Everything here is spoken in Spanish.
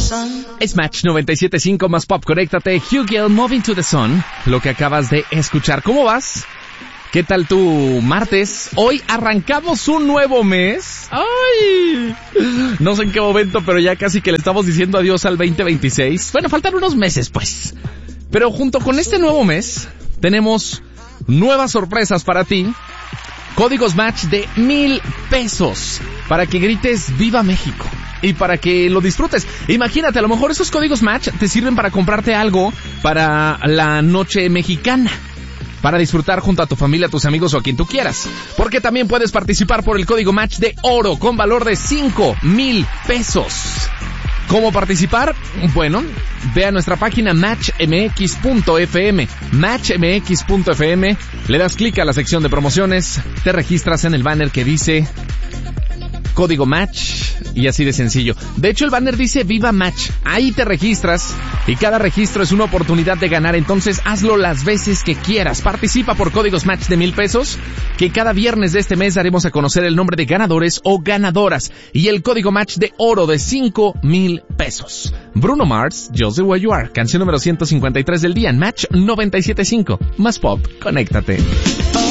Es Match 97.5 más pop. Conéctate. Hugel, Moving to the Sun. Lo que acabas de escuchar. ¿Cómo vas? ¿Qué tal tu martes? Hoy arrancamos un nuevo mes. ¡Ay! No sé en qué momento, pero ya casi que le estamos diciendo adiós al 2026. Bueno, faltan unos meses, pues. Pero junto con este nuevo mes, tenemos nuevas sorpresas para ti. Códigos Match de 1,000 pesos para que grites ¡Viva México! Y para que lo disfrutes. Imagínate, a lo mejor esos códigos Match te sirven para comprarte algo para la noche mexicana, para disfrutar junto a tu familia, a tus amigos o a quien tú quieras. Porque también puedes participar por el código Match de oro con valor de 5,000 pesos. ¿Cómo participar? Bueno, ve a nuestra página matchmx.fm, matchmx.fm, le das clic a la sección de promociones, te registras en el banner que dice Código Match y así de sencillo. De hecho, el banner dice Viva Match. Ahí te registras y cada registro es una oportunidad de ganar. Entonces, hazlo las veces que quieras. Participa por códigos Match de 1,000 pesos, que cada viernes de este mes daremos a conocer el nombre de ganadores o ganadoras y el código Match de oro de 5,000 pesos. Bruno Mars, Just the Way You Are, canción número 153 del día en Match 97.5. Más pop, conéctate.